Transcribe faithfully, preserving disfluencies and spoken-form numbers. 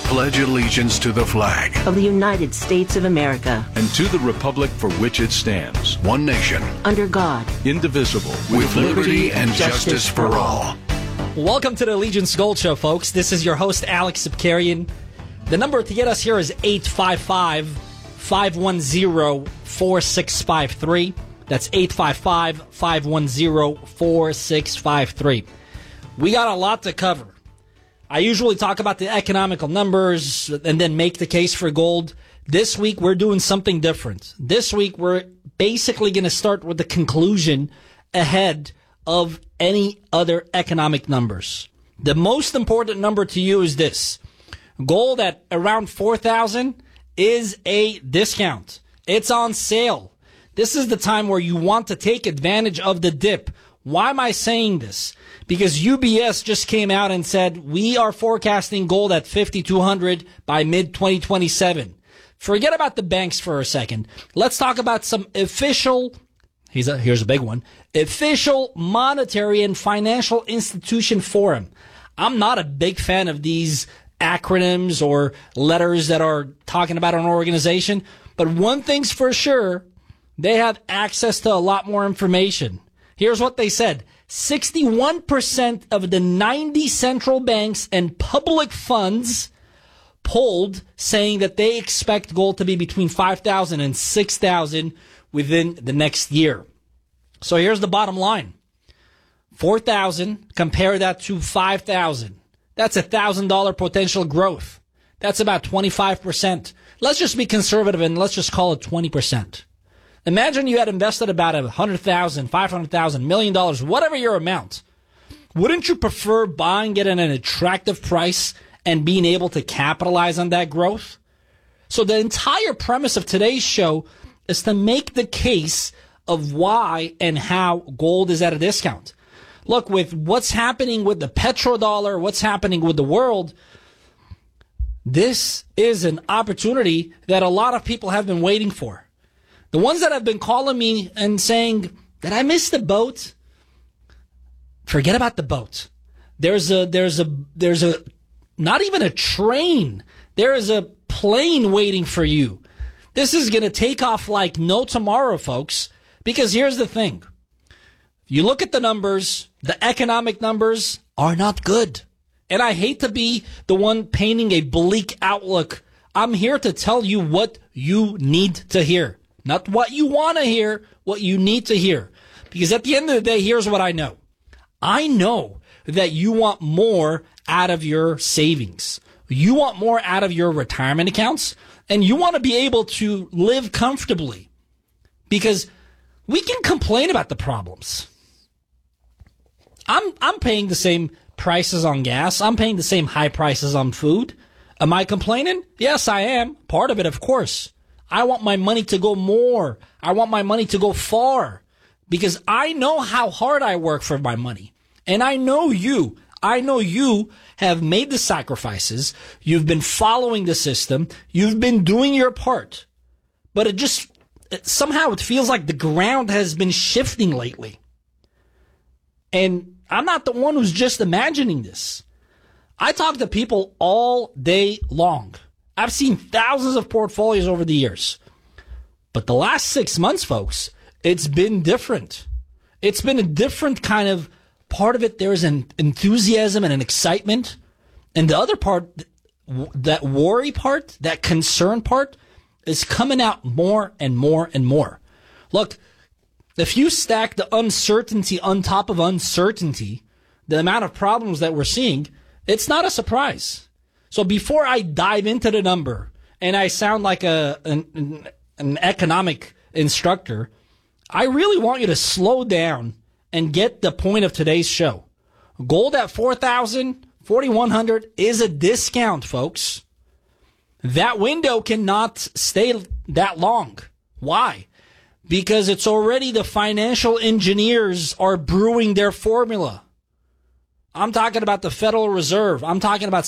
pledge allegiance to the flag of the United States of America and to the republic for which it stands, one nation, under God, indivisible, with liberty and justice for all. Welcome to the Allegiance Gold Show, folks. This is your host, Alex Sipkarian. The number to get us here is eight five five, five one zero, four six five three. That's eight five five, five one zero, four six five three. We got a lot to cover. I usually talk about the economical numbers and then make the case for gold. This week, we're doing something different. This week, we're basically going to start with the conclusion ahead of any other economic numbers. The most important number to you is this. Gold at around four thousand is a discount. It's on sale. This is the time where you want to take advantage of the dip. Why am I saying this? Because U B S just came out and said, we are forecasting gold at fifty-two hundred by mid twenty twenty-seven. Forget about the banks for a second. Let's talk about some official, here's a, here's a big one, official monetary and financial institution forum. I'm not a big fan of these acronyms or letters that are talking about an organization, but one thing's for sure, they have access to a lot more information. Here's what they said. sixty-one percent of the ninety central banks and public funds polled saying that they expect gold to be between five thousand and six thousand within the next year. So here's the bottom line. four thousand, compare that to five thousand. That's a one thousand dollars potential growth. That's about twenty-five percent. Let's just be conservative and let's just call it twenty percent. Imagine you had invested about one hundred thousand dollars, five hundred thousand dollars, million dollars, whatever your amount. Wouldn't you prefer buying it at an attractive price and being able to capitalize on that growth? So the entire premise of today's show is to make the case of why and how gold is at a discount. Look, with what's happening with the petrodollar, what's happening with the world, this is an opportunity that a lot of people have been waiting for. The ones that have been calling me and saying, did I miss the boat? Forget about the boat. There's a, there's a, there's a, not even a train. There is a plane waiting for you. This is going to take off like no tomorrow, folks, because here's the thing. You look at the numbers, the economic numbers are not good. And I hate to be the one painting a bleak outlook. I'm here to tell you what you need to hear. Not what you want to hear, what you need to hear. Because at the end of the day, here's what I know. I know that you want more out of your savings. You want more out of your retirement accounts. And you want to be able to live comfortably. Because we can complain about the problems. I'm, I'm paying the same prices on gas. I'm paying the same high prices on food. Am I complaining? Yes, I am. Part of it, of course. I want my money to go more. I want my money to go far because I know how hard I work for my money. And I know you. I know you have made the sacrifices. You've been following the system. You've been doing your part. But it just, it, somehow it feels like the ground has been shifting lately. And I'm not the one who's just imagining this. I talk to people all day long. I've seen thousands of portfolios over the years. But the last six months, folks, it's been different. It's been a different kind of part of it. There's an enthusiasm and an excitement. And the other part, that worry part, that concern part, is coming out more and more and more. Look, if you stack the uncertainty on top of uncertainty, the amount of problems that we're seeing, it's not a surprise. So before I dive into the number and I sound like a an, an economic instructor, I really want you to slow down and get the point of today's show. Gold at four thousand, forty-one hundred is a discount, folks. That window cannot stay that long. Why? Because it's already the financial engineers are brewing their formula. I'm talking about the Federal Reserve. I'm talking about